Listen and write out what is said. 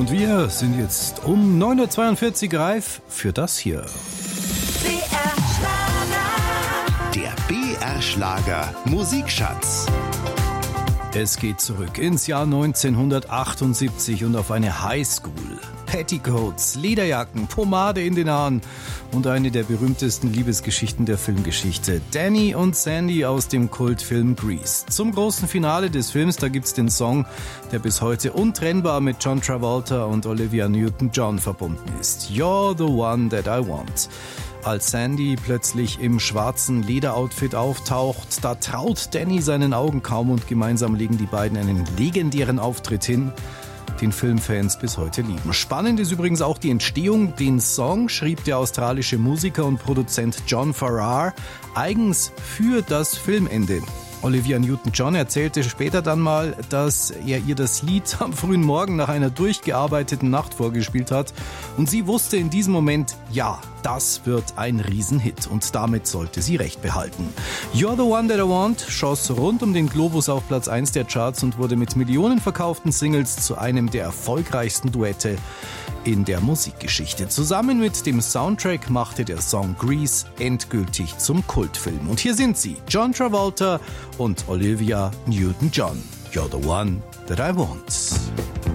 Und wir sind jetzt um 9.42 Uhr reif für das hier. Der BR-Schlager Musikschatz. Es geht zurück ins Jahr 1978 und auf eine Highschool. Petticoats, Lederjacken, Pomade in den Haaren und eine der berühmtesten Liebesgeschichten der Filmgeschichte. Danny und Sandy aus dem Kultfilm Grease. Zum großen Finale des Films, da gibt's den Song, der bis heute untrennbar mit John Travolta und Olivia Newton-John verbunden ist. You're the one that I want. Als Sandy plötzlich im schwarzen Lederoutfit auftaucht, da traut Danny seinen Augen kaum und gemeinsam legen die beiden einen legendären Auftritt hin, den Filmfans bis heute lieben. Spannend ist übrigens auch die Entstehung. Den Song schrieb der australische Musiker und Produzent John Farrar eigens für das Filmende. Olivia Newton-John erzählte später dann mal, dass er ihr das Lied am frühen Morgen nach einer durchgearbeiteten Nacht vorgespielt hat. Und sie wusste in diesem Moment, ja, das wird ein Riesenhit. Und damit sollte sie recht behalten. You're the one that I want schoss rund um den Globus auf Platz 1 der Charts und wurde mit millionenverkauften Singles zu einem der erfolgreichsten Duette in der Musikgeschichte. Zusammen mit dem Soundtrack machte der Song Grease endgültig zum Kultfilm. Und hier sind sie, John Travolta und Olivia Newton-John. You're the one that I want.